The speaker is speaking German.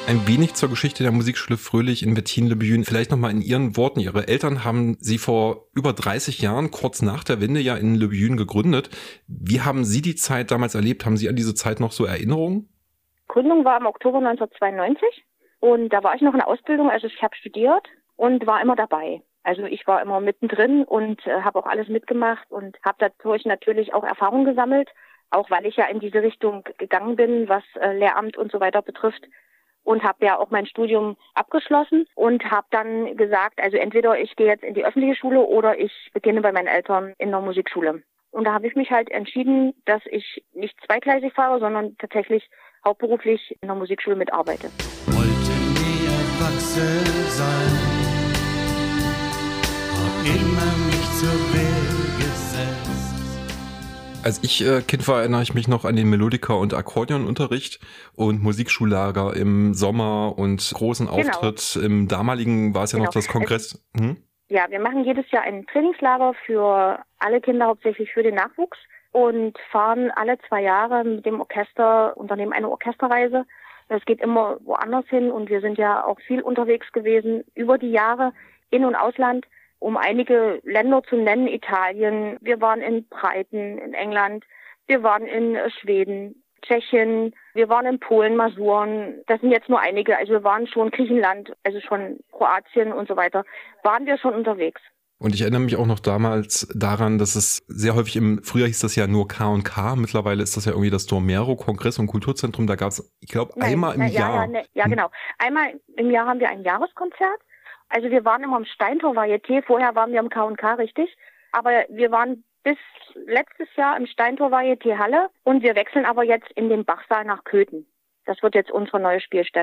Ein wenig zur Geschichte der Musikschule Fröhlich in Wettin-le-Buen. Vielleicht nochmal in Ihren Worten. Ihre Eltern haben Sie vor über 30 Jahren, kurz nach der Wende, ja in Le Buen gegründet. Wie haben Sie die Zeit damals erlebt? Haben Sie an diese Zeit noch so Erinnerungen? Gründung war im Oktober 1992 und da war ich noch in der Ausbildung, also ich habe studiert und war immer dabei. Also ich war immer mittendrin und habe auch alles mitgemacht und habe dadurch natürlich auch Erfahrung gesammelt, auch weil ich ja in diese Richtung gegangen bin, was Lehramt und so weiter betrifft. Und habe ja auch mein Studium abgeschlossen und habe dann gesagt, also entweder ich gehe jetzt in die öffentliche Schule oder ich beginne bei meinen Eltern in der Musikschule. Und da habe ich mich halt entschieden, dass ich nicht zweigleisig fahre, sondern tatsächlich hauptberuflich in der Musikschule mitarbeite. Wollte nie erwachsen sein, hab immer mich zur Wehr gesetzt. Als ich Kind war, erinnere ich mich noch an den Melodika- und Akkordeonunterricht und Musikschullager im Sommer und großen Auftritt. Im damaligen war es ja noch das Kongress. Ja, wir machen jedes Jahr ein Trainingslager für alle Kinder, hauptsächlich für den Nachwuchs und fahren alle 2 Jahre mit dem Orchester, unternehmen eine Orchesterreise. Es geht immer woanders hin und wir sind ja auch viel unterwegs gewesen über die Jahre, In- und Ausland. Um einige Länder zu nennen, Italien, wir waren in Brighton, in England, wir waren in Schweden, Tschechien, wir waren in Polen, Masuren, das sind jetzt nur einige, also wir waren schon Griechenland, also schon Kroatien und so weiter, waren wir schon unterwegs. Und ich erinnere mich auch noch damals daran, dass es sehr häufig früher hieß das ja nur K&K, mittlerweile ist das ja irgendwie das Dormero Kongress- und Kulturzentrum, da gab es, ich glaube, einmal im Jahr. Ja, genau. Einmal im Jahr haben wir ein Jahreskonzert. Also wir waren immer im Steintor Varieté, vorher waren wir im K&K, richtig. Aber wir waren bis letztes Jahr im Steintor Varieté Halle und wir wechseln aber jetzt in den Bachsaal nach Köthen. Das wird jetzt unsere neue Spielstätte.